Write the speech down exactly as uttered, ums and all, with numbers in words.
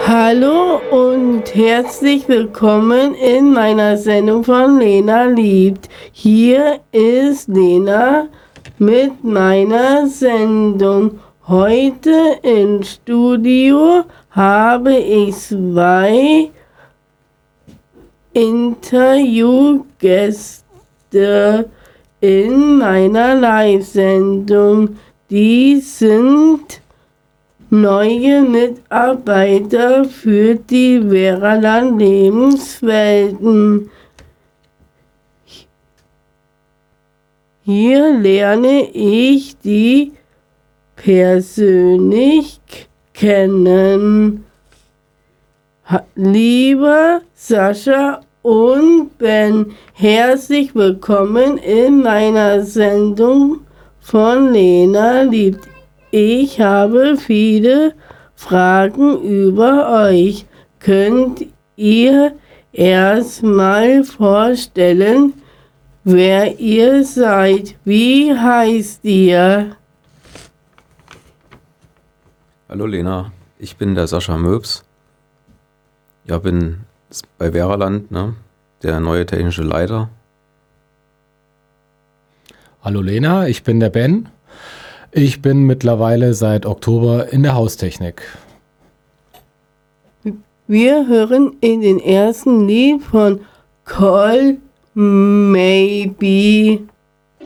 Hallo und herzlich willkommen in meiner Sendung von Lena liebt. Hier ist Lena mit meiner Sendung. Heute im Studio habe ich zwei Interviewgäste in meiner Live-Sendung. Die sind neue Mitarbeiter für die Veraland Lebenswelten. Hier lerne ich die persönlich kennen. Lieber Sascha und Ben, herzlich willkommen in meiner Sendung von Lena liebt. Ich habe viele Fragen über euch. Könnt ihr erstmal vorstellen, wer ihr seid? Wie heißt ihr? Hallo Lena, ich bin der Sascha Möbs. Ja, bin bei Veraland, ne, der neue technische Leiter. Hallo Lena, ich bin der Ben. Ich bin mittlerweile seit Oktober in der Haustechnik. Wir hören in den ersten Lied von Call Maybe.